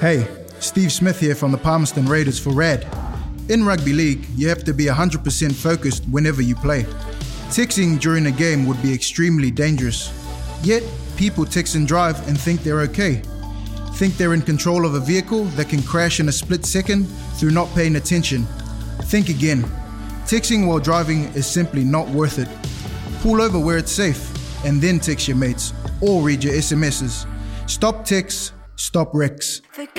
Hey, Steve Smith here from the Palmerston Raiders for RAD. In rugby league, you have to be 100% focused whenever you play. Texting during a game would be extremely dangerous. Yet, people text and drive and think they're okay. Think they're in control of a vehicle that can crash in a split second through not paying attention. Think again. Texting while driving is simply not worth it. Pull over where it's safe and then text your mates or read your SMSs. Stop texts, stop wrecks.